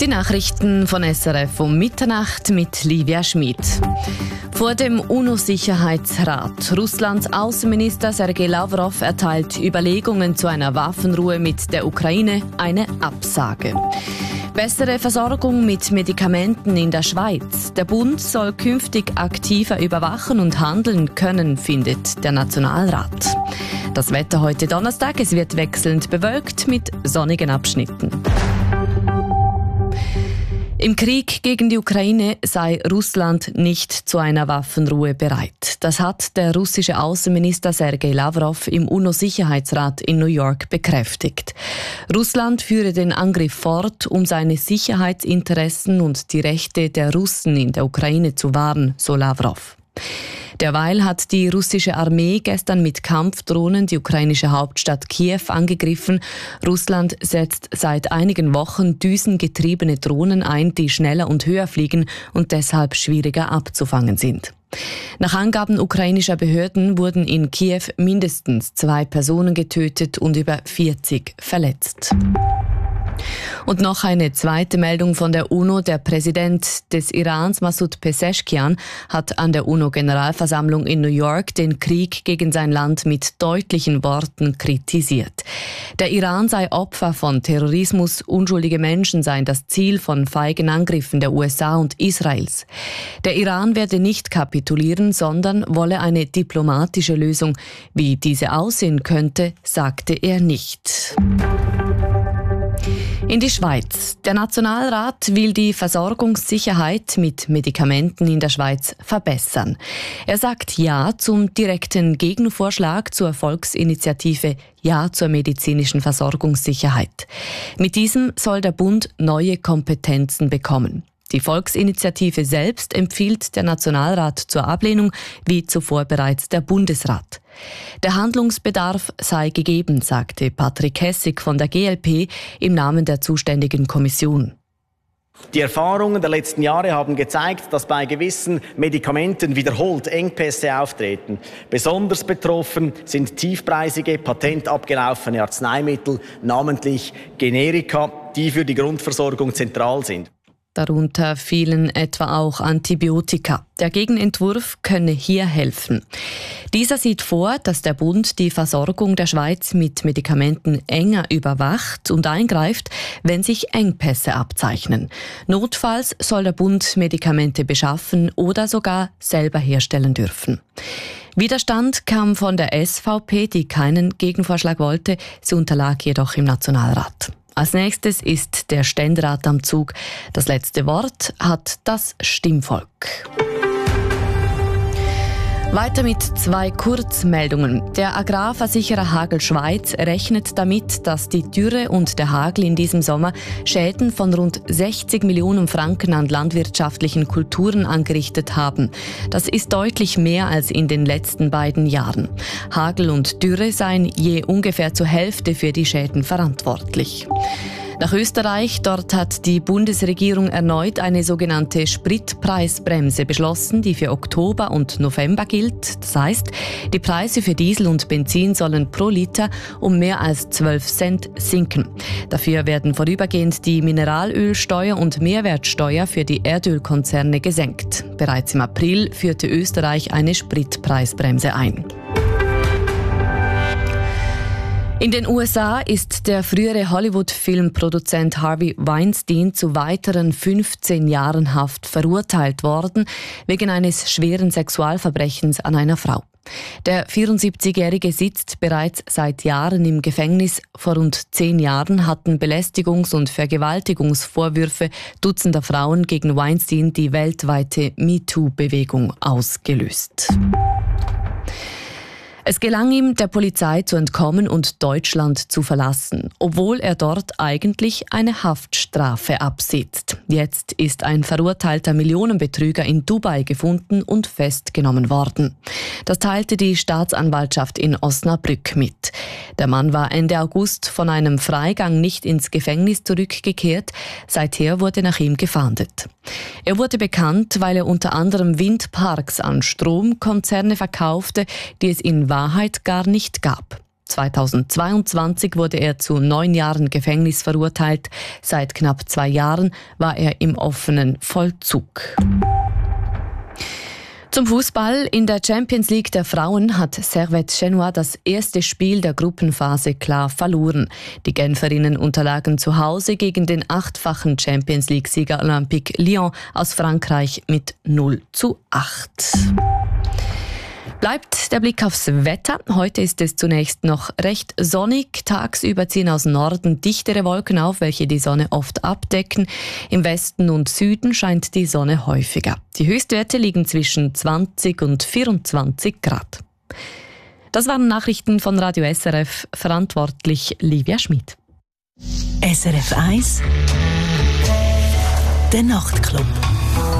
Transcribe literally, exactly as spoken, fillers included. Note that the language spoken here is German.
Die Nachrichten von S R F um Mitternacht mit Livia Schmid. Vor dem UNO-Sicherheitsrat. Russlands Außenminister Sergei Lavrov erteilt Überlegungen zu einer Waffenruhe mit der Ukraine eine Absage. Bessere Versorgung mit Medikamenten in der Schweiz. Der Bund soll künftig aktiver überwachen und handeln können, findet der Nationalrat. Das Wetter heute Donnerstag, es wird wechselnd bewölkt mit sonnigen Abschnitten. Im Krieg gegen die Ukraine sei Russland nicht zu einer Waffenruhe bereit. Das hat der russische Außenminister Sergei Lavrov im UNO-Sicherheitsrat in New York bekräftigt. Russland führe den Angriff fort, um seine Sicherheitsinteressen und die Rechte der Russen in der Ukraine zu wahren, so Lavrov. Derweil hat die russische Armee gestern mit Kampfdrohnen die ukrainische Hauptstadt Kiew angegriffen. Russland setzt seit einigen Wochen düsengetriebene Drohnen ein, die schneller und höher fliegen und deshalb schwieriger abzufangen sind. Nach Angaben ukrainischer Behörden wurden in Kiew mindestens zwei Personen getötet und über vierzig verletzt. Und noch eine zweite Meldung von der UNO. Der Präsident des Irans, Masoud Pezeshkian, hat an der UNO-Generalversammlung in New York den Krieg gegen sein Land mit deutlichen Worten kritisiert. Der Iran sei Opfer von Terrorismus, unschuldige Menschen seien das Ziel von feigen Angriffen der U S A und Israels. Der Iran werde nicht kapitulieren, sondern wolle eine diplomatische Lösung. Wie diese aussehen könnte, sagte er nicht. In die Schweiz. Der Nationalrat will die Versorgungssicherheit mit Medikamenten in der Schweiz verbessern. Er sagt Ja zum direkten Gegenvorschlag zur Volksinitiative Ja zur medizinischen Versorgungssicherheit. Mit diesem soll der Bund neue Kompetenzen bekommen. Die Volksinitiative selbst empfiehlt der Nationalrat zur Ablehnung, wie zuvor bereits der Bundesrat. Der Handlungsbedarf sei gegeben, sagte Patrick Hessig von der G L P im Namen der zuständigen Kommission. Die Erfahrungen der letzten Jahre haben gezeigt, dass bei gewissen Medikamenten wiederholt Engpässe auftreten. Besonders betroffen sind tiefpreisige, patentabgelaufene Arzneimittel, namentlich Generika, die für die Grundversorgung zentral sind. Darunter fielen etwa auch Antibiotika. Der Gegenentwurf könne hier helfen. Dieser sieht vor, dass der Bund die Versorgung der Schweiz mit Medikamenten enger überwacht und eingreift, wenn sich Engpässe abzeichnen. Notfalls soll der Bund Medikamente beschaffen oder sogar selber herstellen dürfen. Widerstand kam von der S V P, die keinen Gegenvorschlag wollte. Sie unterlag jedoch im Nationalrat. Als nächstes ist der Ständerat am Zug. Das letzte Wort hat das Stimmvolk. Weiter mit zwei Kurzmeldungen. Der Agrarversicherer Hagel Schweiz rechnet damit, dass die Dürre und der Hagel in diesem Sommer Schäden von rund sechzig Millionen Franken an landwirtschaftlichen Kulturen angerichtet haben. Das ist deutlich mehr als in den letzten beiden Jahren. Hagel und Dürre seien je ungefähr zur Hälfte für die Schäden verantwortlich. Nach Österreich, dort hat die Bundesregierung erneut eine sogenannte Spritpreisbremse beschlossen, die für Oktober und November gilt. Das heißt, die Preise für Diesel und Benzin sollen pro Liter um mehr als zwölf Cent sinken. Dafür werden vorübergehend die Mineralölsteuer und Mehrwertsteuer für die Erdölkonzerne gesenkt. Bereits im April führte Österreich eine Spritpreisbremse ein. In den U S A ist der frühere Hollywood-Filmproduzent Harvey Weinstein zu weiteren fünfzehn Jahren Haft verurteilt worden, wegen eines schweren Sexualverbrechens an einer Frau. Der vierundsiebzigjährige sitzt bereits seit Jahren im Gefängnis. Vor rund zehn Jahren hatten Belästigungs- und Vergewaltigungsvorwürfe Dutzender Frauen gegen Weinstein die weltweite MeToo-Bewegung ausgelöst. Es gelang ihm, der Polizei zu entkommen und Deutschland zu verlassen, obwohl er dort eigentlich eine Haftstrafe absitzt. Jetzt ist ein verurteilter Millionenbetrüger in Dubai gefunden und festgenommen worden. Das teilte die Staatsanwaltschaft in Osnabrück mit. Der Mann war Ende August von einem Freigang nicht ins Gefängnis zurückgekehrt. Seither wurde nach ihm gefahndet. Er wurde bekannt, weil er unter anderem Windparks an Stromkonzerne verkaufte, die es in Wahrheit gar nicht gab. zweitausendzweiundzwanzig wurde er zu neun Jahren Gefängnis verurteilt. Seit knapp zwei Jahren war er im offenen Vollzug. Zum Fußball. In der Champions League der Frauen hat Servette Genua das erste Spiel der Gruppenphase klar verloren. Die Genferinnen unterlagen zu Hause gegen den achtfachen Champions League-Sieger Olympique Lyon aus Frankreich mit null zu acht. Bleibt der Blick aufs Wetter. Heute ist es zunächst noch recht sonnig. Tagsüber ziehen aus Norden dichtere Wolken auf, welche die Sonne oft abdecken. Im Westen und Süden scheint die Sonne häufiger. Die Höchstwerte liegen zwischen zwanzig und vierundzwanzig Grad. Das waren Nachrichten von Radio S R F, verantwortlich Livia Schmid. S R F eins, der Nachtclub.